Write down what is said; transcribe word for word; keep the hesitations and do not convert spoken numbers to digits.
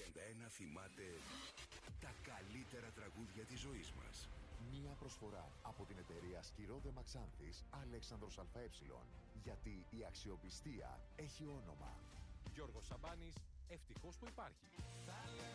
ενενήντα ένα θυμάται τα καλύτερα τραγούδια της ζωής μας. Μία προσφορά από την εταιρεία Σκυρόδε Μαξάνθης Αλέξανδρος ΑΕ. Γιατί η αξιοπιστία έχει όνομα. Γιώργος Σαμπάνης, ευτυχώς που υπάρχει.